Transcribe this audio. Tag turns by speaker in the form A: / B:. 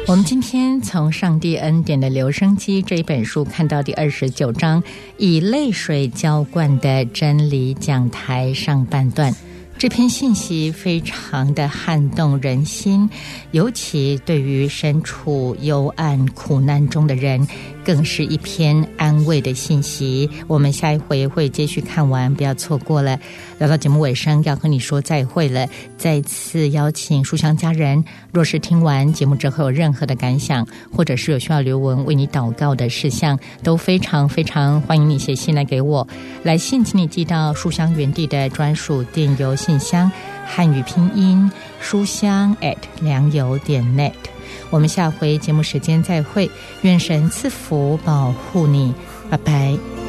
A: 我们今天从《上帝恩典的留声机》这一本书看到第29章，以泪水浇灌的真理讲台上半段。这篇信息非常的撼动人心，尤其对于身处幽暗苦难中的人，更是一篇安慰的信息。我们下一回会继续看完，不要错过了。来到节目尾声，要和你说再会了。再次邀请书香家人，若是听完节目之后有任何的感想，或者是有需要刘文为你祷告的事项，都非常非常欢迎你写信来给我。来信请你寄到书香园地的专属电邮信箱，汉语拼音书香@良友.net。我们下回节目时间再会，愿神赐福保护你，拜拜。